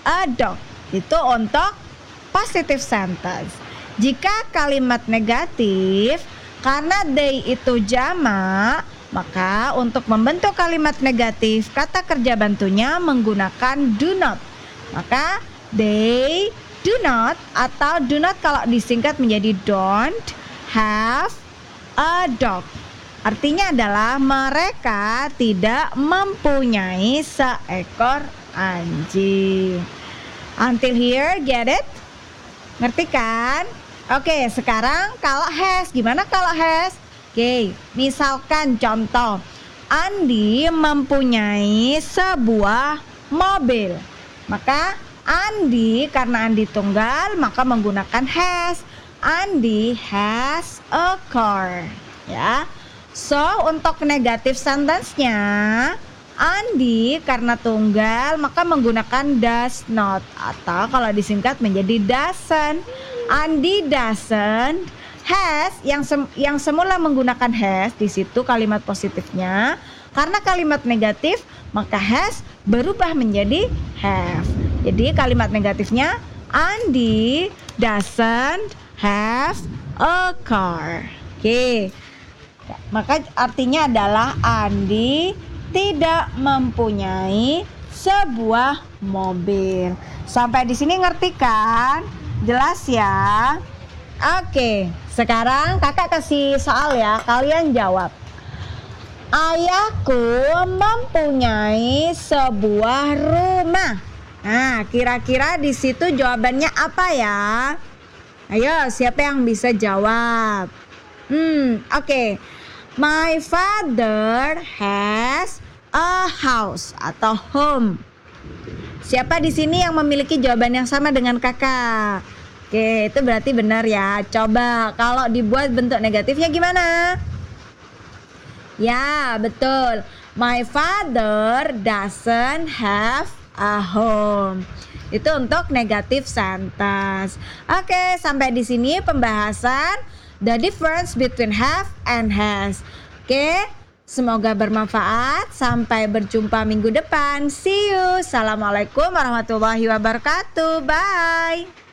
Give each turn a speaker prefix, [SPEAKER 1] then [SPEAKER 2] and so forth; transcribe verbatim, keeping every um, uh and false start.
[SPEAKER 1] a dog. Itu untuk positive sentence. Jika kalimat negatif, karena they itu jamak, maka untuk membentuk kalimat negatif, kata kerja bantunya menggunakan do not. Maka they do not atau do not kalau disingkat menjadi don't have a dog. Artinya adalah mereka tidak mempunyai seekor anjing. Until here, get it? Ngerti kan? Oke, sekarang kalau has, gimana kalau has? Oke, misalkan contoh, Andi mempunyai sebuah mobil. Maka Andi, karena Andi tunggal, maka menggunakan has. Andi has a car. Ya. So, untuk negatif sentence-nya, Andi karena tunggal maka menggunakan does not atau kalau disingkat menjadi doesn't. Andi doesn't has yang sem- yang semula menggunakan has di situ kalimat positifnya. Karena kalimat negatif maka has berubah menjadi have. Jadi kalimat negatifnya Andi doesn't have a car. Oke. Okay. Maka artinya adalah Andi tidak mempunyai sebuah mobil. Sampai di sini ngerti kan? Jelas ya? Oke, sekarang kakak kasih soal ya, kalian jawab. Ayahku mempunyai sebuah rumah. Nah, kira-kira di situ jawabannya apa ya? Ayo, siapa yang bisa jawab? Hmm, oke. Okay. My father has a house atau home. Siapa di sini yang memiliki jawaban yang sama dengan kakak? Oke, itu berarti benar ya. Coba kalau dibuat bentuk negatifnya gimana? Ya, betul. My father doesn't have a home. Itu untuk negatif sentence. Oke, sampai di sini pembahasan the difference between have and has. Oke, semoga bermanfaat. Sampai berjumpa minggu depan. See you. Assalamualaikum warahmatullahi wabarakatuh. Bye.